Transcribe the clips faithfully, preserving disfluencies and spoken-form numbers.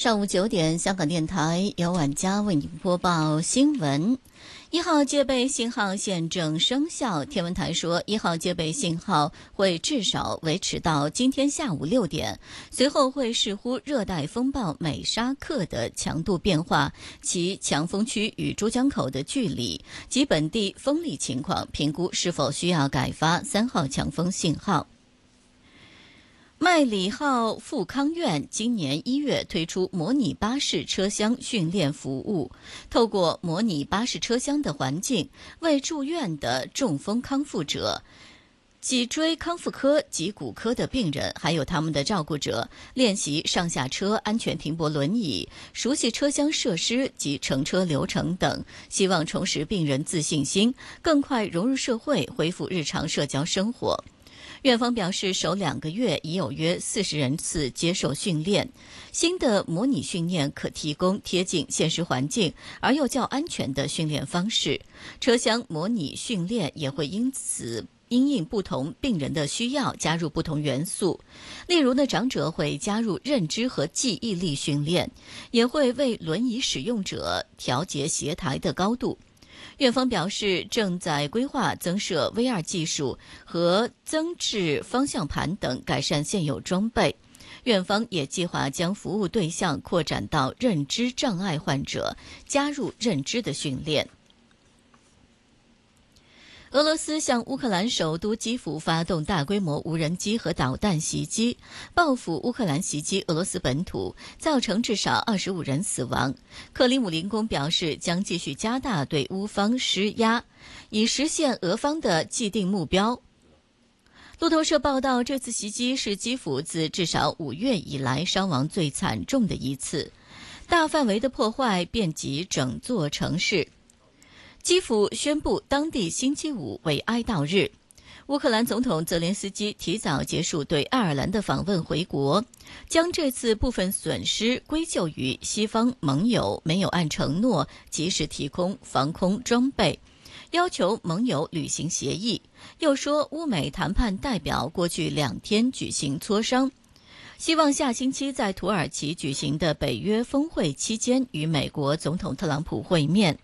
上午九点，香港电台由晚佳为您播报新闻。一号戒备信号现正生效，天文台说一号戒备信号会至少维持到今天下午六点，随后会视乎热带风暴美沙克的强度变化、其强风区与珠江口的距离及本地风力情况，评估是否需要改发三号强风信号。麦理浩富康院今年一月推出模拟巴士车厢训练服务，透过模拟巴士车厢的环境，为住院的中风康复者、脊椎康复科及骨科的病人，还有他们的照顾者，练习上下车安全停泊轮椅，熟悉车厢设施及乘车流程等，希望重拾病人自信心，更快融入社会，恢复日常社交生活。院方表示，首两个月已有约四十人次接受训练。新的模拟训练可提供贴近现实环境而又较安全的训练方式。车厢模拟训练也会因此因应不同病人的需要加入不同元素。例如呢，长者会加入认知和记忆力训练，也会为轮椅使用者调节斜台的高度。院方表示，正在规划增设 V R 技术和增置方向盘等，改善现有装备。院方也计划将服务对象扩展到认知障碍患者，加入认知的训练。俄罗斯向乌克兰首都基辅发动大规模无人机和导弹袭击，报复乌克兰袭击俄罗斯本土，造成至少二十五人死亡。克里姆林宫表示，将继续加大对乌方施压，以实现俄方的既定目标。路透社报道，这次袭击是基辅自至少五月以来伤亡最惨重的一次，大范围的破坏遍及整座城市。基辅宣布当地星期五为哀悼日。乌克兰总统泽连斯基提早结束对爱尔兰的访问回国，将这次部分损失归咎于西方盟友没有按承诺及时提供防空装备，要求盟友履行协议。又说乌美谈判代表过去两天举行磋商，希望下星期在土耳其举行的北约峰会期间与美国总统特朗普会面。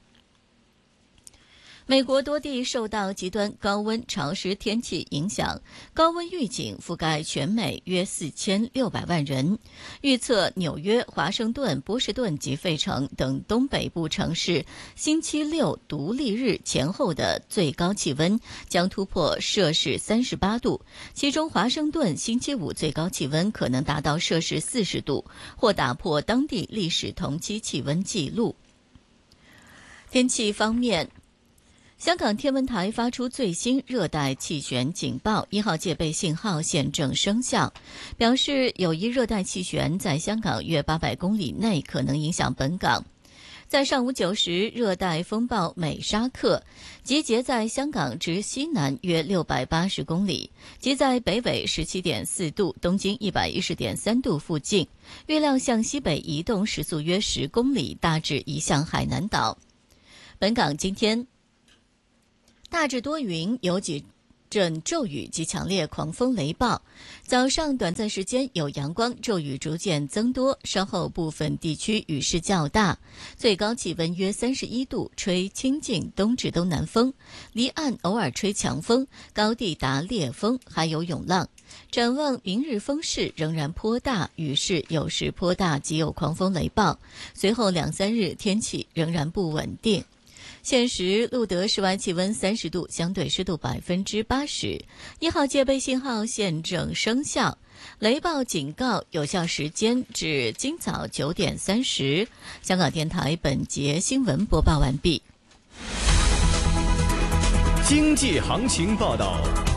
美国多地受到极端高温潮湿天气影响，高温预警覆盖全美约四千六百万人。预测纽约、华盛顿、波士顿及费城等东北部城市星期六独立日前后的最高气温将突破摄氏三十八度，其中华盛顿星期五最高气温可能达到摄氏四十度，或打破当地历史同期气温纪录。天气方面，香港天文台发出最新热带气旋警报，一号戒备信号现正生效，表示有一热带气旋在香港约八百公里内可能影响本港。在上午九时，热带风暴美沙克集结在香港之西南约六百八十公里，即在北纬 十七点四度、东经 一百一十点三度附近，预料向西北移动，时速约十公里，大致移向海南岛。本港今天大致多云，有几阵骤雨及强烈狂风雷暴。早上短暂时间有阳光，骤雨逐渐增多，稍后部分地区雨势较大。最高气温约三十一度，吹清劲东至东南风，离岸偶尔吹强风，高地达烈风，还有涌浪。展望明日风势仍然颇大，雨势有时颇大，及有狂风雷暴。随后两三日天气仍然不稳定。现时录得室外气温三十度，相对湿度百分之八十。一号戒备信号现正生效，雷暴警告有效时间至今早九点三十。香港电台本节新闻播报完毕。 经济行情报道。